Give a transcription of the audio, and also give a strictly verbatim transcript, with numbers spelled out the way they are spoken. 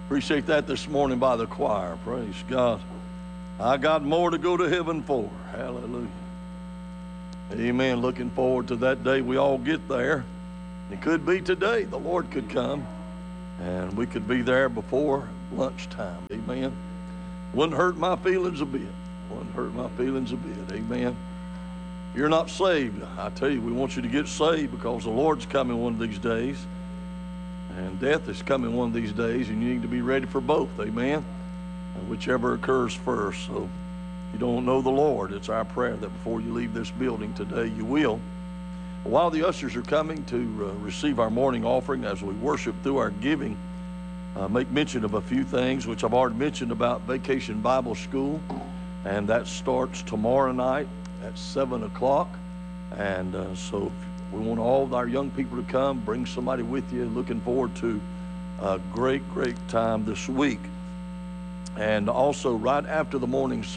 Appreciate that this morning by the choir. Praise God. I got more to go to heaven for. Hallelujah. Amen. Looking forward to that day we all get there. It could be today. The Lord could come and we could be there before lunchtime. Amen. Wouldn't hurt my feelings a bit. Wouldn't hurt my feelings a bit. Amen. If you're not saved, I tell you, we want you to get saved because the Lord's coming one of these days. And death is coming one of these days, and you need to be ready for both. Amen. And whichever occurs first. So if you don't know the Lord, it's our prayer that before you leave this building today, you will. While the ushers are coming to uh, receive our morning offering as we worship through our giving, uh, make mention of a few things which I've already mentioned about Vacation Bible School, and that starts tomorrow night at seven o'clock. And uh, so we want all of our young people to come, bring somebody with you. Looking forward to a great, great time this week. And also right after the morning service,